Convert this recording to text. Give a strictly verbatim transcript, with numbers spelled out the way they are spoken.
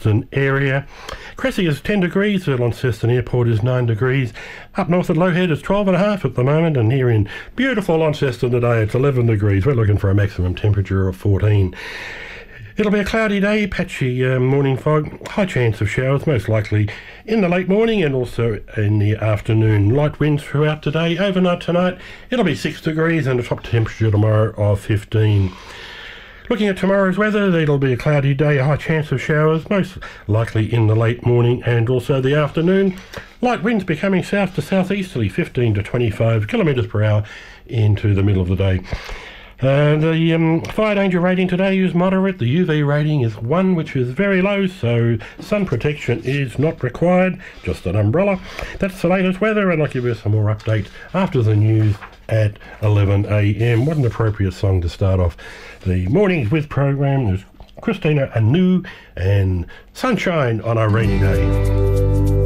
Launceston area. Cressy is ten degrees, the Launceston Airport is nine degrees. Up north at Low Head it's twelve and a half at the moment, and here in beautiful Launceston today it's eleven degrees. We're looking for a maximum temperature of fourteen. It'll be a cloudy day, patchy uh, morning fog, high chance of showers, most likely in the late morning and also in the afternoon. Light winds throughout today. Overnight tonight, it'll be six degrees and a top temperature tomorrow of fifteen. Looking at tomorrow's weather, it'll be a cloudy day, a high chance of showers, most likely in the late morning and also the afternoon. Light winds becoming south to southeasterly, fifteen to twenty-five kilometres per hour into the middle of the day. Uh, the um, fire danger rating today is moderate. The U V rating is one, which is very low, so sun protection is not required, just an umbrella. That's the latest weather, and I'll give you some more updates after the news at eleven a m. What an appropriate song to start off the Mornings With program. There's Christina Anu and Sunshine on a Rainy Day.